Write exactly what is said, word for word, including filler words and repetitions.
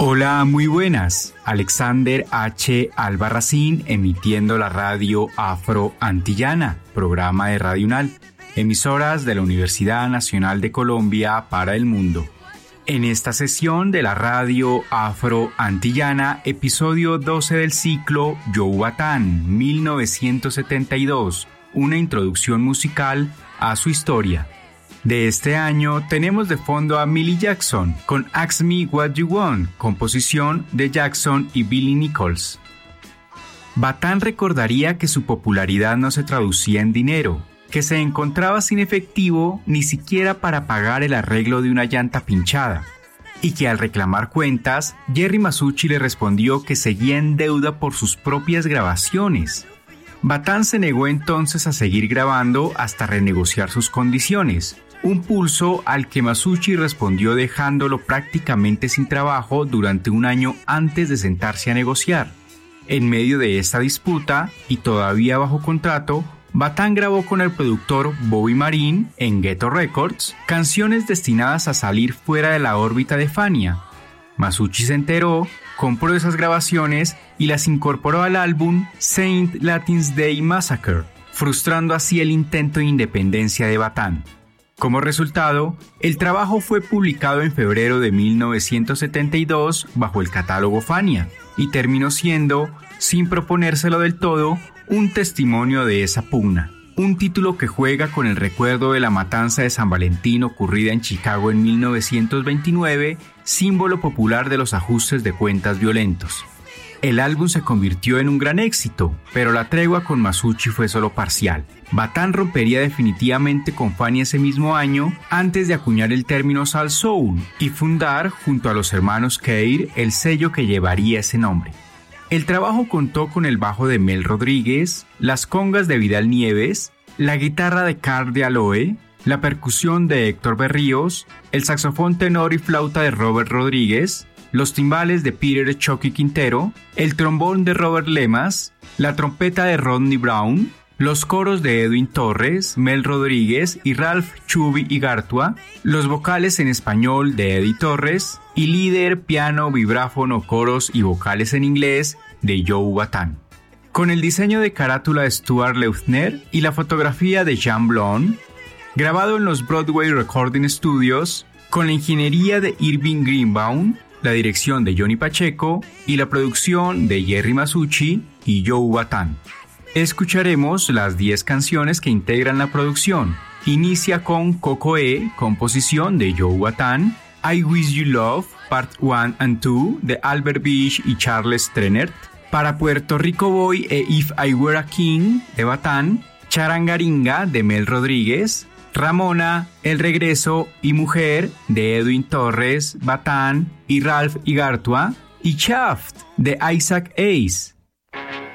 Hola, muy buenas. Alexander H. Albarracín, emitiendo la radio Afro-Antillana, programa de Radio UNAL, emisoras de la Universidad Nacional de Colombia para el mundo. En esta sesión de la radio Afro-Antillana, episodio doce del ciclo Yohubatán, mil novecientos setenta y dos, una introducción musical a su historia. De este año tenemos de fondo a Millie Jackson con Ask Me What You Want, composición de Jackson y Billy Nichols. Batán recordaría que su popularidad no se traducía en dinero, que se encontraba sin efectivo ni siquiera para pagar el arreglo de una llanta pinchada, y que al reclamar cuentas, Jerry Masucci le respondió que seguía en deuda por sus propias grabaciones. Batán se negó entonces a seguir grabando hasta renegociar sus condiciones, un pulso al que Masucci respondió dejándolo prácticamente sin trabajo durante un año antes de sentarse a negociar. En medio de esta disputa, y todavía bajo contrato, Batán grabó con el productor Bobby Marin en Ghetto Records canciones destinadas a salir fuera de la órbita de Fania. Masucci se enteró, compró esas grabaciones y las incorporó al álbum Saint Latin's Day Massacre, frustrando así el intento de independencia de Batán. Como resultado, el trabajo fue publicado en febrero de mil novecientos setenta y dos bajo el catálogo Fania y terminó siendo, sin proponérselo del todo, un testimonio de esa pugna. Un título que juega con el recuerdo de la matanza de San Valentín ocurrida en Chicago en mil novecientos veintinueve, símbolo popular de los ajustes de cuentas violentos. El álbum se convirtió en un gran éxito, pero la tregua con Masucci fue solo parcial. Batán rompería definitivamente con Fania ese mismo año antes de acuñar el término Soul Soul y fundar, junto a los hermanos Keir, el sello que llevaría ese nombre. El trabajo contó con el bajo de Mel Rodríguez, las congas de Vidal Nieves, la guitarra de Carl de Aloe, la percusión de Héctor Berríos, el saxofón tenor y flauta de Robert Rodríguez, los timbales de Peter Chucky Quintero, el trombón de Robert Lemas, la trompeta de Rodney Brown, los coros de Edwin Torres, Mel Rodríguez y Ralph Chubby Igartua, los vocales en español de Eddie Torres y líder, piano, vibráfono, coros y vocales en inglés de Joe Batán. Con el diseño de carátula de Stuart Leuthner y la fotografía de Jean Blond, grabado en los Broadway Recording Studios, con la ingeniería de Irving Greenbaum, la dirección de Johnny Pacheco y la producción de Jerry Masucci y Joe Batán. Escucharemos las diez canciones que integran la producción. Inicia con Coco E, composición de Joe Batán, I Wish You Love, Part uno and dos de Albert Beach y Charles Trenert, Para Puerto Rico Boy e If I Were a King de Batán, Charangaringa de Mel Rodríguez, Ramona, El Regreso y Mujer de Edwin Torres, Batán y Ralph Igartua, y Shaft de Isaac Hayes.